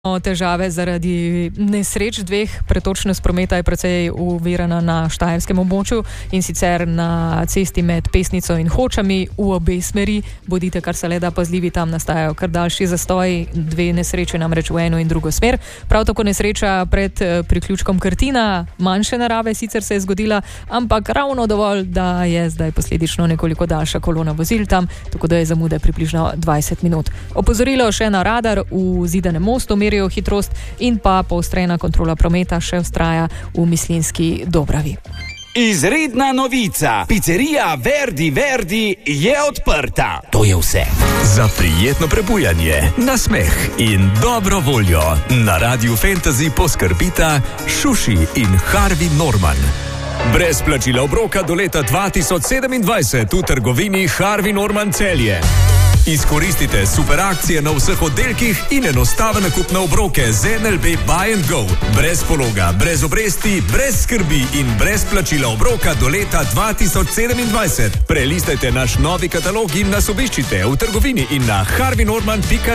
Težave zaradi nesreč dveh. Pretočnost prometa je precej uvirana na štajerskem območju in sicer na cesti med Pesnico in Hočami v obe smeri. Bodite kar se le da pazljivi, tam nastajajo kar daljši zastoji, dve nesreče namreč v eno in drugo smer. Prav tako nesreča pred priključkom Krtina, manjše narave sicer se je zgodila, ampak ravno dovolj, da je zdaj posledično nekoliko daljša kolona vozil tam, tako da je zamude približno 20 minut. Opozorilo še na radar v Zidanem mostu, hitrost in pa poostrena kontrola prometa še vztraja v Mislinjski Dobravi. Izredna novica. Pizzerija Verdi je odprta. To je vse. Za prijetno prebujanje, nasmeh in dobro voljo na Radiu Fantasy poskrbita Šuši in Harvey Norman. Brez plačila obroka do leta 2027 v trgovini Harvey Norman Celje. Izkoristite super akcije na vseh oddelkih in enostaven nakup na obroke z NLB Buy and Go. Brez pologa, brez obresti, brez skrbi in brez plačila obroka do leta 2027. Prelistajte naš novi katalog in nas obiščite v trgovini in na harveynorman.com.